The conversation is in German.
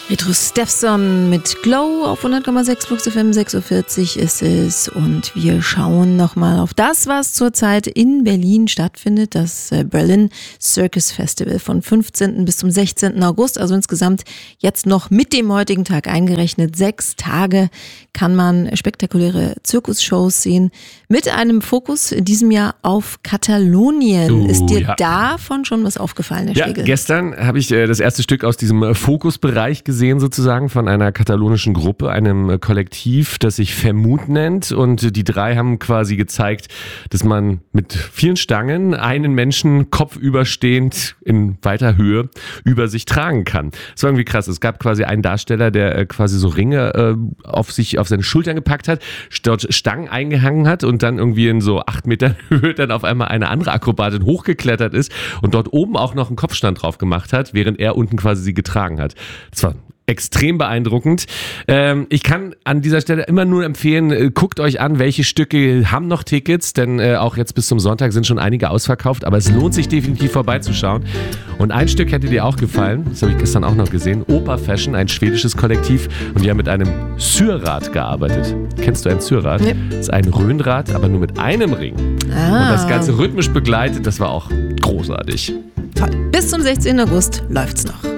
Retro Steffson mit Glow auf 100,6 Flux FM, 6.40 Uhr ist es und wir schauen nochmal auf das, was zurzeit in Berlin stattfindet, das Berlin Circus Festival von 15. bis zum 16. August, also insgesamt jetzt noch mit dem heutigen Tag eingerechnet 6 Tage kann man spektakuläre Zirkusshows sehen mit einem Fokus in diesem Jahr auf Katalonien. Ist dir davon schon was aufgefallen, Herr Schlegel? Ja, gestern habe ich das erste Stück aus diesem Fokusbereich gesehen, sozusagen von einer katalonischen Gruppe, einem Kollektiv, das sich Vermut nennt, und die 3 haben quasi gezeigt, dass man mit vielen Stangen einen Menschen kopfüberstehend in weiter Höhe über sich tragen kann. Das war irgendwie krass. Es gab quasi einen Darsteller, der quasi so Ringe auf seine Schultern gepackt hat, dort Stangen eingehangen hat und dann irgendwie in so 8 Metern Höhe dann auf einmal eine andere Akrobatin hochgeklettert ist und dort oben auch noch einen Kopfstand drauf gemacht hat, während er unten quasi sie getragen hat. Das war extrem beeindruckend. Ich kann an dieser Stelle immer nur empfehlen, guckt euch an, welche Stücke haben noch Tickets, denn auch jetzt bis zum Sonntag sind schon einige ausverkauft, aber es lohnt sich definitiv vorbeizuschauen. Und ein Stück hätte dir auch gefallen, das habe ich gestern auch noch gesehen, Opa Fashion, ein schwedisches Kollektiv, und die haben mit einem Syrrad gearbeitet. Kennst du ein Syrrad? Ja. Das ist ein Röhnrad, aber nur mit einem Ring. Und das Ganze rhythmisch begleitet, das war auch großartig. Toll. Bis zum 16. August läuft's noch.